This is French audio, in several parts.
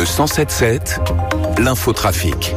Le 107.7, l'infotrafic.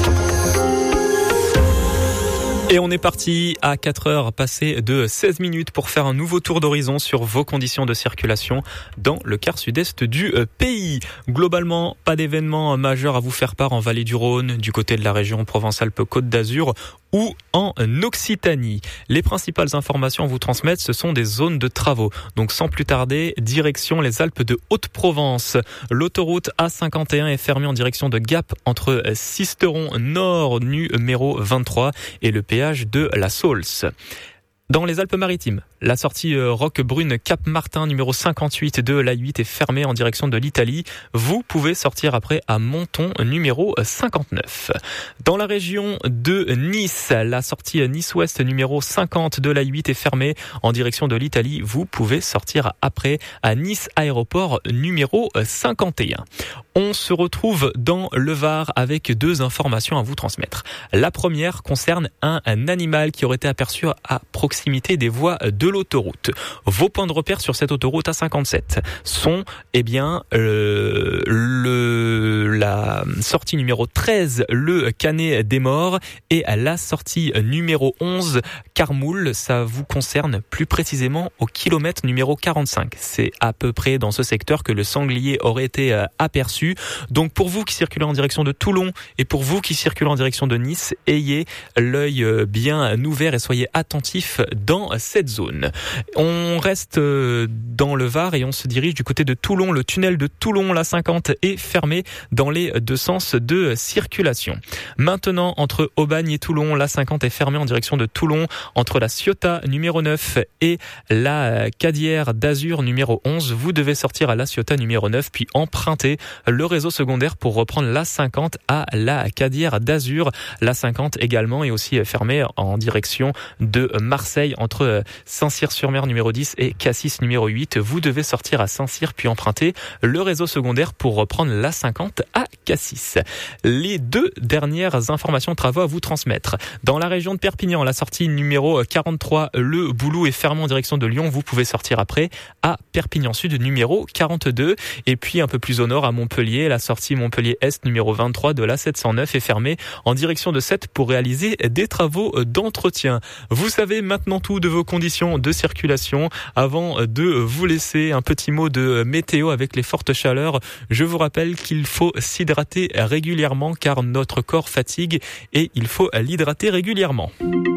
Et on est parti à 4h passées de 16 minutes pour faire un nouveau tour d'horizon sur vos conditions de circulation dans le quart sud-est du pays. Globalement, pas d'événements majeurs à vous faire part en Vallée du Rhône, du côté de la région Provence-Alpes-Côte d'Azur ou en Occitanie. Les principales informations à vous transmettre, ce sont des zones de travaux. Donc sans plus tarder, direction les Alpes de Haute-Provence. L'autoroute A51 est fermée en direction de Gap entre Sisteron Nord numéro 23 et le péage de la Saulce. Dans les Alpes-Maritimes, la sortie Roquebrune Cap-Martin numéro 58 de l'A8 est fermée en direction de l'Italie. Vous pouvez sortir après à Menton numéro 59. Dans la région de Nice, la sortie Nice-Ouest numéro 50 de l'A8 est fermée en direction de l'Italie. Vous pouvez sortir après à Nice Aéroport numéro 51. On se retrouve dans le Var avec deux informations à vous transmettre. La première concerne un animal qui aurait été aperçu à proximité des voies de l'autoroute. Vos points de repère sur cette autoroute A57 sont la sortie numéro 13, le Canet des Morts, et la sortie numéro 11, Carmoul. Ça vous concerne plus précisément au kilomètre numéro 45. C'est à peu près dans ce secteur que le sanglier aurait été aperçu. Donc pour vous qui circulez en direction de Toulon et pour vous qui circulez en direction de Nice, ayez l'œil bien ouvert et soyez attentifs dans cette zone. On reste dans le Var et on se dirige du côté de Toulon. Le tunnel de Toulon, la 50, est fermé dans les deux sens de circulation. Maintenant, entre Aubagne et Toulon, la 50 est fermée en direction de Toulon, entre la Ciotat numéro 9 et la Cadière d'Azur numéro 11. Vous devez sortir à la Ciotat numéro 9 puis emprunter le réseau secondaire pour reprendre la 50 à la Cadière d'Azur. La 50 également est aussi fermée en direction de Marseille entre Saint-Cyr-sur-Mer numéro 10 et Cassis numéro 8. Vous devez sortir à Saint-Cyr puis emprunter le réseau secondaire pour reprendre la 50 à Cassis. Les deux dernières informations de travaux à vous transmettre. Dans la région de Perpignan, la sortie numéro 43, le Boulou est fermé en direction de Lyon. Vous pouvez sortir après à Perpignan Sud numéro 42. Et puis un peu plus au nord à Montpellier, la sortie Montpellier Est numéro 23 de la 709 est fermée en direction de Sète pour réaliser des travaux d'entretien. Vous savez maintenant tout de vos conditions de circulation. Avant de vous laisser, un petit mot de météo avec les fortes chaleurs. Je vous rappelle qu'il faut s'hydrater régulièrement car notre corps fatigue et il faut l'hydrater régulièrement.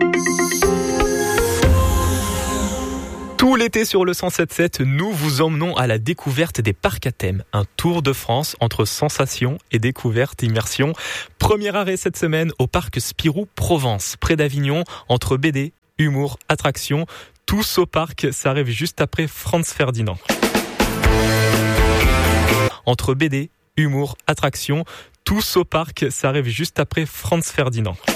Tout l'été sur le 107.7, nous vous emmenons à la découverte des parcs à thème. Un tour de France entre sensations et découvertes, immersion. Premier arrêt cette semaine au parc Spirou Provence, près d'Avignon, entre BD, humour, attraction. Tous au parc, ça arrive juste après Franz Ferdinand. Entre BD, humour, attraction, tous au parc, ça arrive juste après Franz Ferdinand.